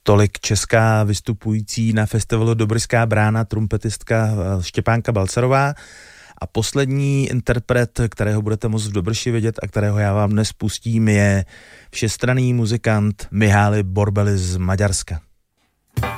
tolik česká vystupující na festivalu Dobrská brána trumpetistka Štěpánka Balcarová. A poslední interpret, kterého budete moct v Dobrši vidět a kterého já vám dnes pustím, je všestranný muzikant Mihály Borbely z Maďarska.